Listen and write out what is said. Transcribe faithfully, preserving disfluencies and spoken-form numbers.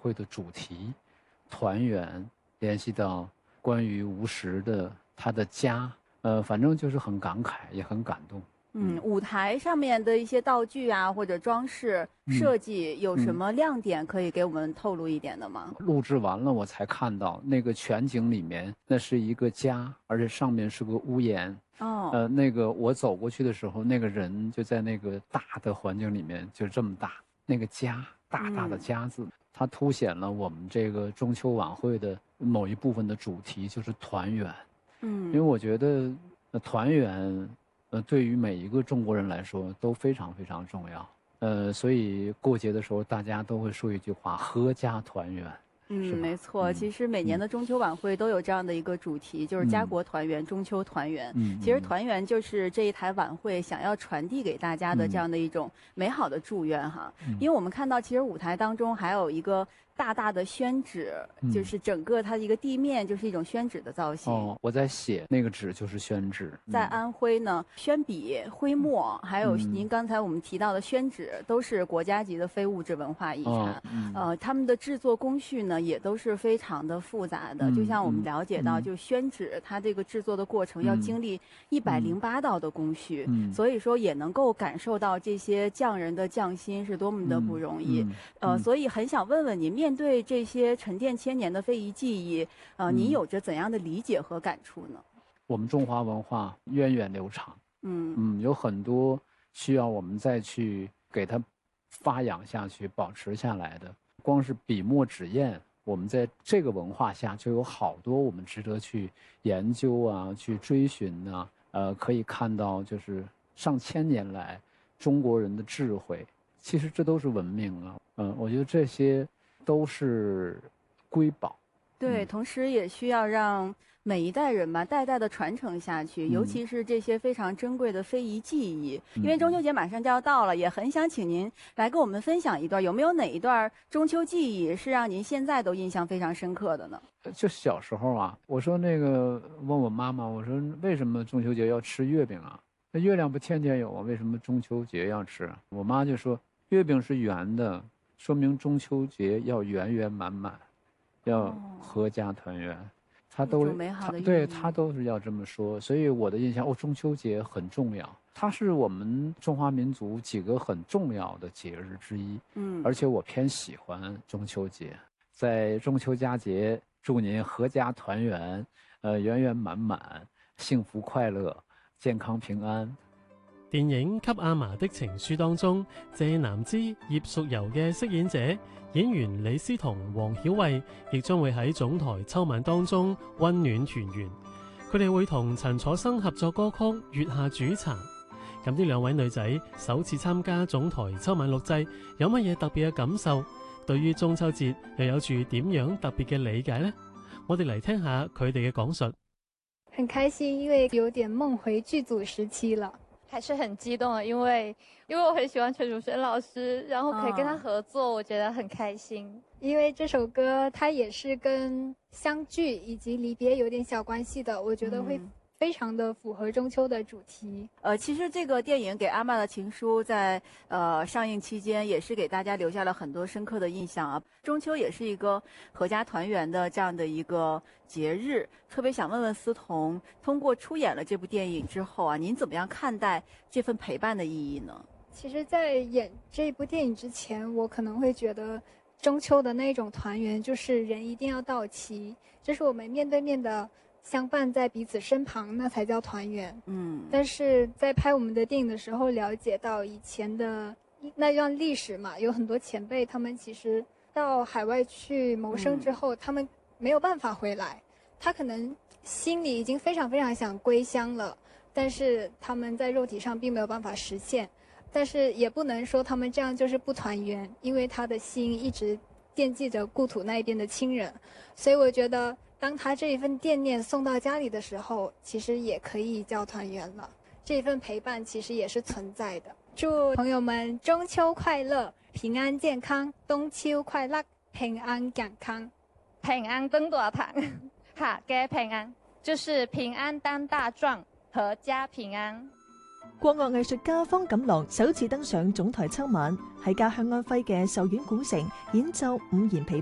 会的主题，团圆，联系到关于吴石的他的家，呃，反正就是很感慨，也很感动。 嗯，舞台上面的一些道具啊，或者装饰设计，有什么亮点可以给我们透露一点的吗？ 录制完了，我才看到那个全景里面，那是一个家，而且上面是个屋檐。 哦， 呃，那个我走过去的时候，那个人就在那个大的环境里面，就这么大，那个家，大大的家字，嗯、它凸显了我们这个中秋晚会的某一部分的主题，就是团圆。嗯，因为我觉得，呃，团圆。呃，对于每一个中国人来说都非常非常重要。呃，所以过节的时候，大家都会说一句话：阖家团圆。 嗯，没错。嗯、其实每年的中秋晚会都有这样的一个主题，嗯、就是家国团圆、中秋团圆。嗯，其实团圆就是这一台晚会想要传递给大家的这样的一种美好的祝愿哈。嗯、因为我们看到，其实舞台当中还有一个大大的宣纸，嗯、就是整个它的一个地面就是一种宣纸的造型。 哦，我在写那个纸就是宣纸。 在安徽呢，宣笔、徽墨，还有您刚才我们提到的宣纸，都是国家级的非物质文化遗产。哦嗯、呃，他们的制作工序呢，也都是非常的复杂的。嗯、就像我们了解到，嗯、就宣纸它这个制作的过程要经历一百零八道的工序，嗯、所以说也能够感受到这些匠人的匠心是多么的不容易。嗯嗯、呃，所以很想问问您，面对这些沉淀千年的非遗技艺，呃，您有着怎样的理解和感触呢？ 我们中华文化源远流长，嗯嗯，有很多需要我们再去给它发扬下去、保持下来的。光是笔墨纸砚，我们在这个文化下就有好多我们值得去研究啊、去追寻啊。呃，可以看到就是上千年来中国人的智慧，其实这都是文明啊。嗯，我觉得这些都是瑰宝。 对，同时也需要让每一代人吧，代代的传承下去，尤其是这些非常珍贵的非遗技艺。嗯、因为中秋节马上就要到了，也很想请您来跟我们分享一段，有没有哪一段中秋记忆是让您现在都印象非常深刻的呢？ 就小时候啊，我说那个问我妈妈，我说为什么中秋节要吃月饼啊？那月亮不天天有啊，为什么中秋节要吃啊？我妈就说月饼是圆的，说明中秋节要圆圆满满。要阖家团圆，哦、他都他对他都是要这么说，所以我的印象哦，中秋节很重要，它是我们中华民族几个很重要的节日之一。嗯，而且我偏喜欢中秋节，在中秋佳节，祝您阖家团圆，呃，圆圆滿滿，幸福快樂，健康平安。 電影《給阿嫲的情書》當中，謝南芝、葉淑柔嘅飾演者演員李思彤、黃曉慧，亦將會喺總台秋晚當中溫暖團圓。佢哋會同陳楚生合作歌曲《月下煮茶》。咁呢兩位女仔首次參加總台秋晚錄製，有乜嘢特別嘅感受？對於中秋節又有住點樣特別嘅理解呢？我哋嚟聽下佢哋嘅講述。 很開心，因為有點夢回劇組時期了。 還是很激動的，因為因為我很喜歡陳楚生老師，然後可以跟他合作，哦、我覺得很開心。 因為這首歌它也是跟相聚以及離別有點小關係的，我覺得會非常的符合中秋的主題。 呃，其實這個電影《給阿嬤的情書》在呃上映期間，也是給大家留下了很多深刻的印象啊。中秋也是一個阖家團圓的這樣的一個節日，特別想問問思彤，通過出演了這部電影之後啊，您怎麼樣看待這份陪伴的意義呢？ 其實在演這部電影之前，我可能會覺得中秋的那種團圓就是人一定要到齊，就是我們面對面的相伴在彼此身旁，那才叫團圓。嗯，但是在拍我們的電影的時候，了解到以前的那段歷史嘛，有很多前輩，他們其實到海外去謀生之後，嗯、他們沒有辦法回來，他可能心裡已經非常非常想歸鄉了，但是他們在肉體上並沒有辦法實現，但是也不能說他們這樣就是不團圓，因為他的心一直惦記着故土那一邊的親人，所以我覺得當他這一份惦念送到家裡的時候，其實也可以叫團圓了。這一份陪伴其實也是存在的。祝朋友們中秋快樂，平安健康，冬秋快樂，平安健康， 平安登大堂，哈嘅平安，就是平安當大壯，阖家平安。 國樂藝術家方錦郎首次登上總台秋晚，喺家鄉安徽嘅壽縣古城演奏五弦琵琶。